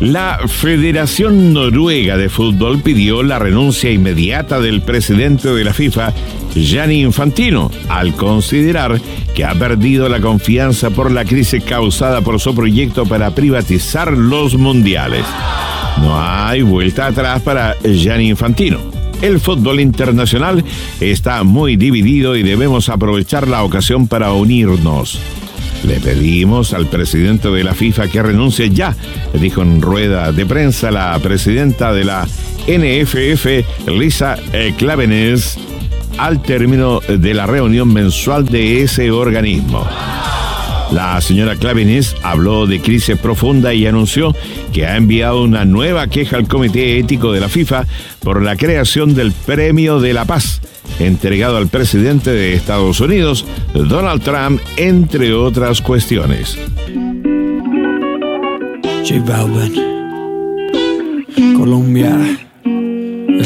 La Federación Noruega de Fútbol pidió la renuncia inmediata del presidente de la FIFA, Gianni Infantino, al considerar que ha perdido la confianza por la crisis causada por su proyecto para privatizar los mundiales. No hay vuelta atrás para Gianni Infantino. El fútbol internacional está muy dividido y debemos aprovechar la ocasión para unirnos. Le pedimos al presidente de la FIFA que renuncie ya, dijo en rueda de prensa la presidenta de la NFF, Lisa Klaveness, al término de la reunión mensual de ese organismo. La señora Klaveness habló de crisis profunda y anunció que ha enviado una nueva queja al Comité Ético de la FIFA por la creación del Premio de la Paz, entregado al presidente de Estados Unidos, Donald Trump, entre otras cuestiones. J Balvin, Colombia.